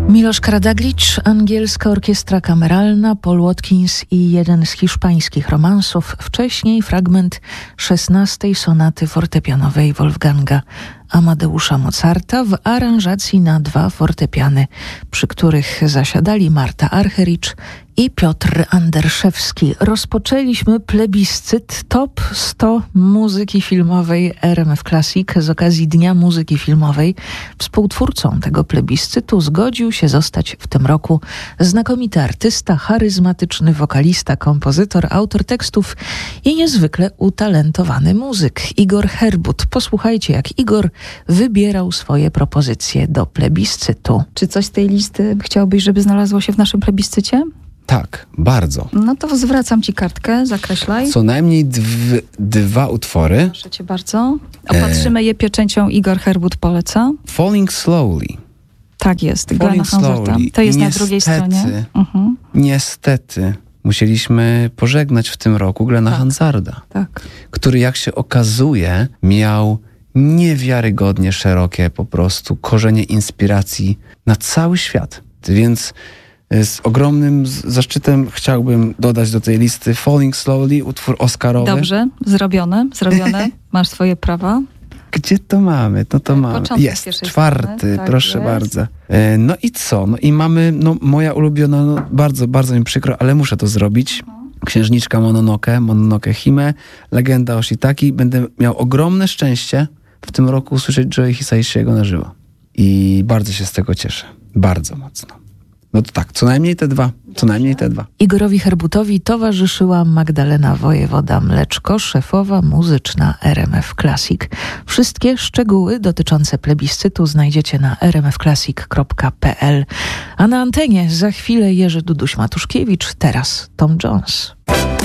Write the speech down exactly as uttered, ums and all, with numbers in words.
Miloš Karađagić, angielska orkiestra kameralna, Paul Watkins i jeden z hiszpańskich romansów, wcześniej fragment szesnastej sonaty fortepianowej Wolfganga Amadeusza Mozarta w aranżacji na dwa fortepiany, przy których zasiadali Marta Argerich i Piotr Anderszewski. Rozpoczęliśmy plebiscyt Top sto muzyki filmowej R M F Classic z okazji Dnia Muzyki Filmowej. Współtwórcą tego plebiscytu zgodził się zostać w tym roku znakomity artysta, charyzmatyczny wokalista, kompozytor, autor tekstów i niezwykle utalentowany muzyk Igor Herbut. Posłuchajcie, jak Igor wybierał swoje propozycje do plebiscytu. Czy coś z tej listy chciałbyś, żeby znalazło się w naszym plebiscycie? Tak, bardzo. No to zwracam ci kartkę, zakreślaj. Co najmniej dw, dwa utwory. Proszę cię bardzo. Opatrzymy e... je pieczęcią Igor Herbut poleca. Falling Slowly. Tak jest, Falling Slowly. To jest niestety, na drugiej stronie. Uh-huh. Niestety musieliśmy pożegnać w tym roku Glena tak. Hansarda, tak. który, jak się okazuje, miał niewiarygodnie szerokie po prostu korzenie inspiracji na cały świat. Więc z ogromnym zaszczytem chciałbym dodać do tej listy Falling Slowly, utwór oscarowy. Dobrze, zrobione, zrobione. Masz swoje prawa. Gdzie to mamy? No to mamy. Początek jest, czwarty, tak proszę jest. bardzo. No i co? No i mamy, no moja ulubiona, no bardzo, bardzo mi przykro, ale muszę to zrobić. Księżniczka Mononoke, Mononoke Hime, legenda Oshitaki. Będę miał ogromne szczęście w tym roku usłyszeć Joe Hisaishiego na żywo. I bardzo się z tego cieszę. Bardzo mocno. No to tak, co najmniej te dwa. Co najmniej te dwa. Igorowi Herbutowi towarzyszyła Magdalena Wojewoda-Mleczko, szefowa muzyczna R M F Classic. Wszystkie szczegóły dotyczące plebiscytu znajdziecie na r m f classic kropka p l. A na antenie za chwilę Jerzy Duduś-Matuszkiewicz, teraz Tom Jones.